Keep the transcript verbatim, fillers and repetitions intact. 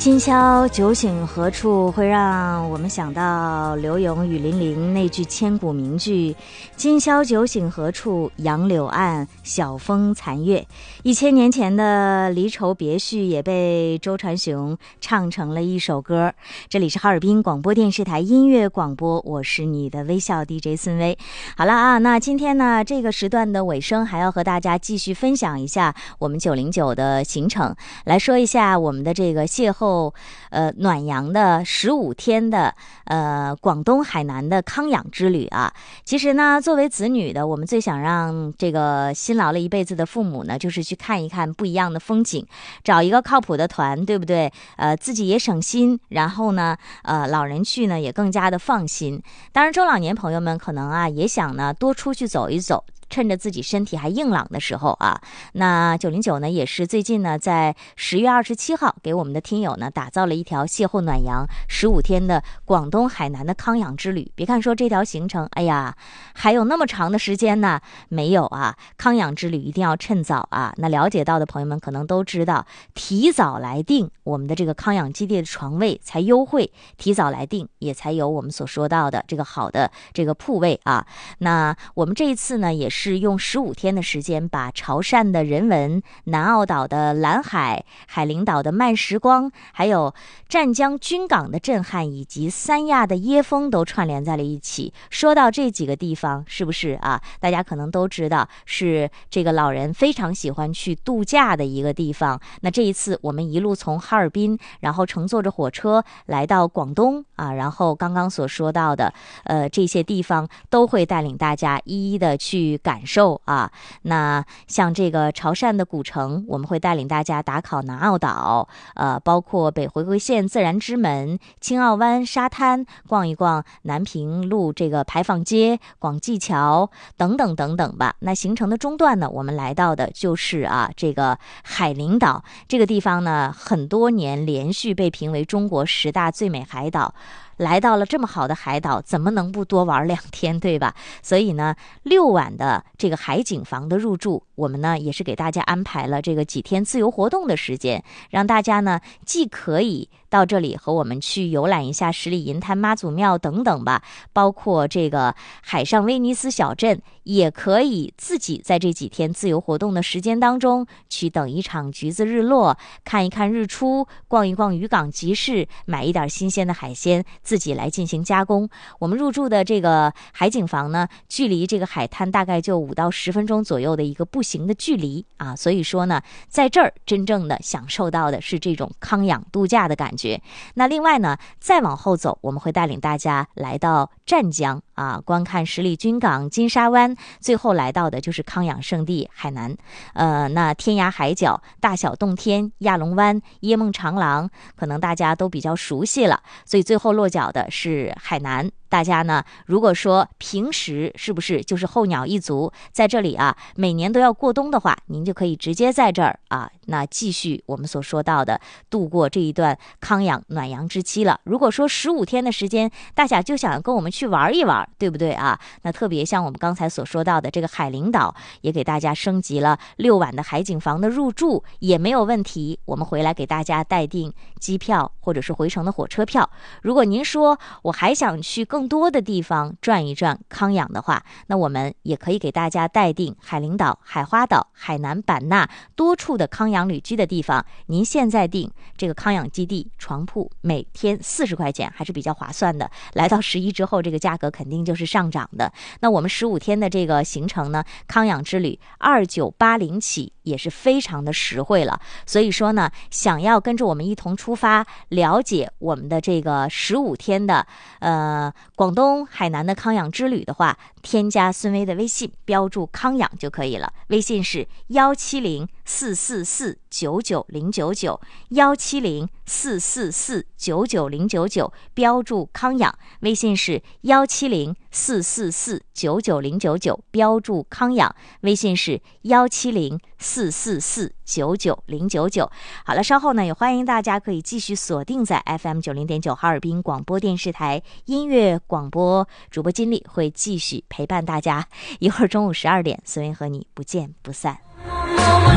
今宵酒醒何处，会让我们想到柳永雨霖铃那句千古名句：今宵酒醒何处，杨柳岸，晓风残月。一千年前的离愁别绪也被周传雄唱成了一首歌。这里是哈尔滨广播电视台音乐广播，我是你的微笑 D J 孙薇。好了啊，那今天呢这个时段的尾声还要和大家继续分享一下我们九零九的行程，来说一下我们的这个邂逅呃，暖阳的十五天的呃广东海南的康养之旅啊。其实呢，作为子女的，我们最想让这个辛劳了一辈子的父母呢，就是去看一看不一样的风景，找一个靠谱的团，对不对？呃，自己也省心，然后呢，呃，老人去呢也更加的放心。当然，中老年朋友们可能啊也想呢多出去走一走。趁着自己身体还硬朗的时候啊，那九零九呢也是最近呢在十月二十七号给我们的听友呢打造了一条邂逅暖阳十五天的广东海南的康养之旅。别看说这条行程，哎呀，还有那么长的时间呢，没有啊，康养之旅一定要趁早啊。那了解到的朋友们可能都知道，提早来定我们的这个康养基地的床位才优惠，提早来定也才有我们所说到的这个好的这个铺位啊。那我们这一次呢也是是用十五天的时间，把潮汕的人文、南澳岛的蓝海、海陵岛的慢时光，还有湛江军港的震撼，以及三亚的椰风都串联在了一起。说到这几个地方，是不是啊？大家可能都知道，是这个老人非常喜欢去度假的一个地方。那这一次，我们一路从哈尔滨，然后乘坐着火车来到广东啊，然后刚刚所说到的，呃，这些地方都会带领大家一一的去感感受啊。那像这个潮汕的古城，我们会带领大家打卡南澳岛，呃，包括北回归线自然之门、青澳湾沙滩，逛一逛南平路这个牌坊街、广济桥等等等等吧。那行程的中段呢，我们来到的就是啊这个海陵岛这个地方呢，很多年连续被评为中国十大最美海岛。来到了这么好的海岛，怎么能不多玩两天，对吧？所以呢，六晚的这个海景房的入住，我们呢也是给大家安排了这个几天自由活动的时间，让大家呢既可以到这里和我们去游览一下十里银滩妈祖庙等等吧，包括这个海上威尼斯小镇，也可以自己在这几天自由活动的时间当中去等一场橘子日落，看一看日出，逛一逛渔港集市，买一点新鲜的海鲜自己来进行加工。我们入住的这个海景房呢，距离这个海滩大概就五到十分钟左右的一个步行的距离啊，所以说呢，在这儿真正的享受到的是这种康养度假的感觉。那另外呢，再往后走，我们会带领大家来到湛江啊，观看十里军港、金沙湾，最后来到的就是康养圣地海南。呃，那天涯海角、大小洞天、亚龙湾、椰梦长廊，可能大家都比较熟悉了，所以最后落脚的是海南。大家呢，如果说平时是不是就是候鸟一族，在这里啊，每年都要过冬的话，您就可以直接在这儿啊，那继续我们所说到的度过这一段康养暖阳之期了。如果说十五天的时间，大家就想跟我们去玩一玩，对不对啊？那特别像我们刚才所说到的这个海陵岛，也给大家升级了六晚的海景房的入住，也没有问题。我们回来给大家待定机票或者是回程的火车票。如果您说我还想去更多的地方转一转康养的话，那我们也可以给大家待定海陵岛、海花岛、海南版纳多处的康养旅居的地方。您现在订这个康养基地床铺每天四十块钱还是比较划算的，来到十一之后这个价格肯定就是上涨的。那我们十五天的这个行程呢，康养之旅二九八零起，也是非常的实惠了。所以说呢，想要跟着我们一同出发，了解我们的这个十五天的呃广东海南的康养之旅的话，添加孙薇的微信，标注康养就可以了。微信是幺七零四四四九九零九九，幺七零四四四九九零九九，标注康养。微信是幺七零四四四九九零九九，标注康养。微信是幺七零四四四九九零九九。好了，稍后呢，也欢迎大家可以继续锁定在 F M 九零点九哈尔滨广播电视台音乐广播，主播金丽会继续陪伴大家。一会儿中午十二点，孙薇和你不见不散。